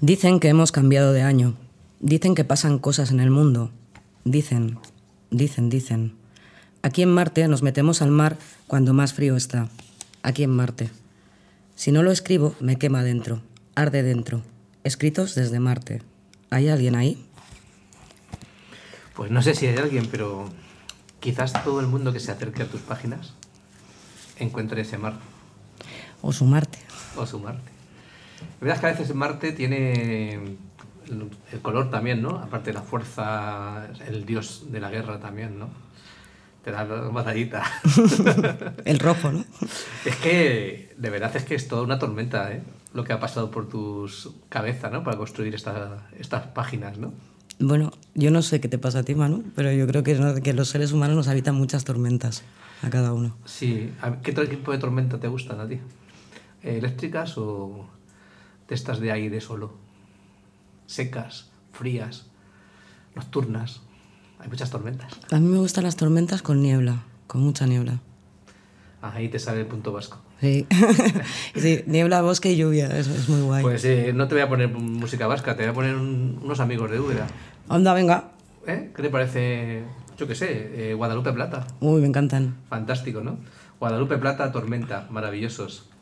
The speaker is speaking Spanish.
Dicen que hemos cambiado de año. Dicen que pasan cosas en el mundo. Dicen. Aquí en Marte nos metemos al mar cuando más frío está. Aquí en Marte. Si no lo escribo, me quema dentro. Arde dentro. Escritos desde Marte. ¿Hay alguien ahí? Pues no sé si hay alguien, pero quizás todo el mundo que se acerque a tus páginas encuentre ese mar. O su Marte. O su Marte. La verdad es que a veces Marte tiene el color también, ¿no? Aparte de la fuerza, el dios de la guerra también, ¿no? Te da batallita. El rojo, ¿no? Es que, de verdad, es que es toda una tormenta, ¿eh? Lo que ha pasado por tus cabezas, ¿no? Para construir estas páginas, ¿no? Bueno, yo no sé qué te pasa a ti, Manu, pero yo creo que los seres humanos nos habitan muchas tormentas a cada uno. Sí. ¿Qué tipo de tormenta te gustan a ti? ¿Eléctricas o de estas de aire solo? Secas, frías, nocturnas. Hay muchas tormentas. A mí me gustan las tormentas con niebla, con mucha niebla. Ahí te sale el punto vasco. Sí, sí, niebla, bosque y lluvia, es muy guay. Pues no te voy a poner música vasca, te voy a poner unos amigos de Úbeda. Anda, venga. ¿Qué te parece? Yo qué sé, Guadalupe Plata. Uy, me encantan. Fantástico, ¿no? Guadalupe Plata, Tormenta, maravillosos.